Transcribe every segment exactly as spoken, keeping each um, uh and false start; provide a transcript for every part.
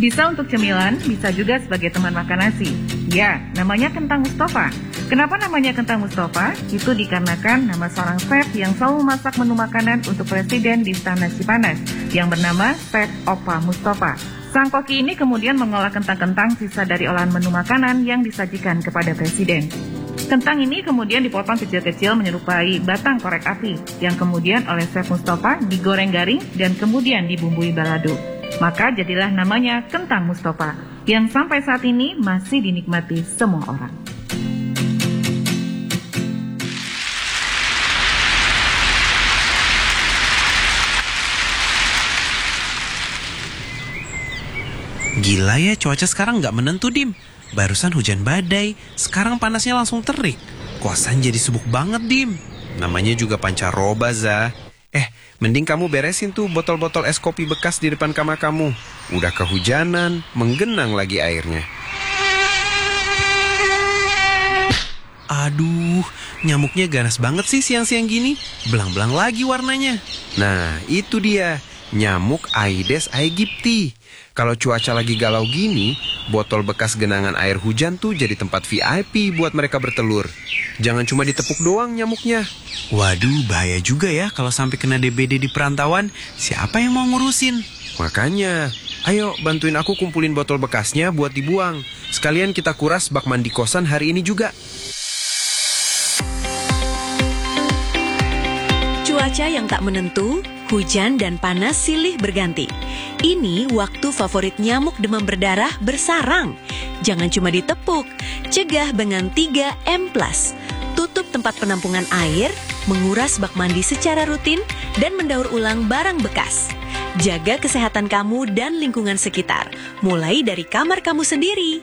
Bisa untuk cemilan, bisa juga sebagai teman makan nasi. Ya, namanya kentang Mustafa. Kenapa namanya kentang Mustafa? Itu dikarenakan nama seorang chef yang selalu memasak menu makanan untuk presiden di Istana Cipanas, yang bernama Chef Opa Mustafa. Sang koki ini kemudian mengolah kentang-kentang sisa dari olahan menu makanan yang disajikan kepada presiden. Kentang ini kemudian dipotong kecil-kecil menyerupai batang korek api, yang kemudian oleh Chef Mustafa digoreng garing dan kemudian dibumbui balado. Maka jadilah namanya kentang Mustafa, yang sampai saat ini masih dinikmati semua orang. Gila ya, cuaca sekarang nggak menentu, Dim. Barusan hujan badai, sekarang panasnya langsung terik. Kosan jadi subuk banget, Dim. Namanya juga pancaroba, Zah. Eh, mending kamu beresin tuh botol-botol es kopi bekas di depan kamar kamu. Udah kehujanan, menggenang lagi airnya. Aduh, nyamuknya ganas banget sih siang-siang gini. Belang-belang lagi warnanya. Nah, itu dia, nyamuk Aedes aegypti. Kalau cuaca lagi galau gini, botol bekas genangan air hujan tuh jadi tempat V I P buat mereka bertelur. Jangan cuma ditepuk doang nyamuknya. Waduh, bahaya juga ya kalau sampai kena D B D di perantauan. Siapa yang mau ngurusin? Makanya, ayo bantuin aku kumpulin botol bekasnya buat dibuang. Sekalian kita kuras bak mandi kosan hari ini juga. Cuaca yang tak menentu, hujan dan panas silih berganti. Ini waktu favorit nyamuk demam berdarah bersarang. Jangan cuma ditepuk, cegah dengan tiga M plus. Tutup tempat penampungan air, menguras bak mandi secara rutin, dan mendaur ulang barang bekas. Jaga kesehatan kamu dan lingkungan sekitar, mulai dari kamar kamu sendiri.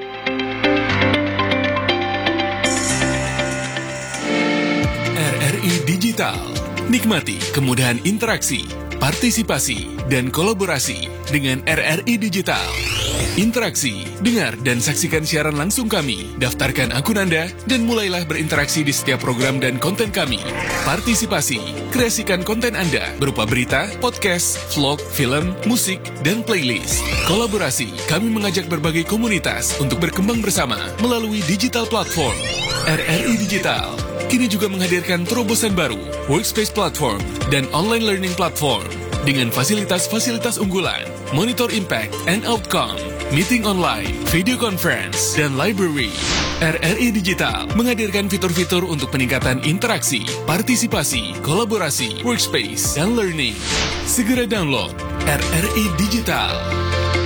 R R I Digital. Nikmati kemudahan interaksi, partisipasi, dan kolaborasi dengan R R I Digital. Interaksi, dengar dan saksikan siaran langsung kami, daftarkan akun Anda, dan mulailah berinteraksi di setiap program dan konten kami. Partisipasi, kreasikan konten Anda berupa berita, podcast, vlog, film, musik, dan playlist. Kolaborasi, kami mengajak berbagai komunitas untuk berkembang bersama melalui digital platform. R R I Digital kini juga menghadirkan terobosan baru, workspace platform, dan online learning platform. Dengan fasilitas-fasilitas unggulan, monitor impact and outcome, meeting online, video conference, dan library. R R I Digital menghadirkan fitur-fitur untuk peningkatan interaksi, partisipasi, kolaborasi, workspace, dan learning. Segera download R R I Digital.